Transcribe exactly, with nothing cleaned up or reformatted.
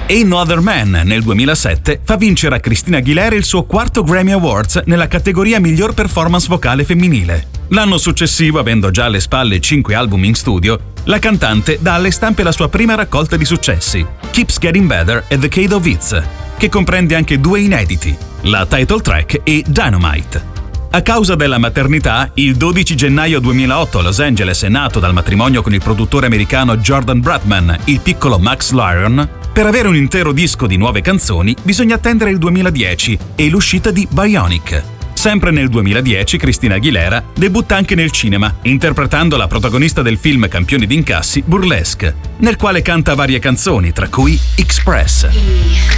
Ain't No Other Man nel duemilasette fa vincere a Christina Aguilera il suo quarto Grammy Awards nella categoria miglior performance vocale femminile. L'anno successivo, avendo già alle spalle cinque album in studio, la cantante dà alle stampe la sua prima raccolta di successi, Keeps Getting Better e The Cade of It's, che comprende anche due inediti, la title track e Dynamite. A causa della maternità, il dodici gennaio duemilaotto a Los Angeles è nato dal matrimonio con il produttore americano Jordan Brutman, il piccolo Max Lyon. Per avere un intero disco di nuove canzoni bisogna attendere il duemiladieci e l'uscita di Bionic. Sempre nel duemiladieci Christina Aguilera debutta anche nel cinema, interpretando la protagonista del film campione d'incassi Burlesque, nel quale canta varie canzoni, tra cui Express.